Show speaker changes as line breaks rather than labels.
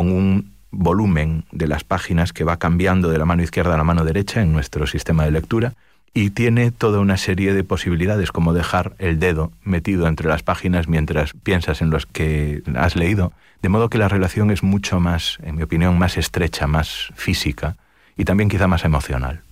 con un volumen de las páginas que va cambiando de la mano izquierda a la mano derecha en nuestro sistema de lectura, y tiene toda una serie de posibilidades, como dejar el dedo metido entre las páginas mientras piensas en los que has leído, de modo que la relación es mucho más, en mi opinión, más estrecha, más física y también quizá más emocional.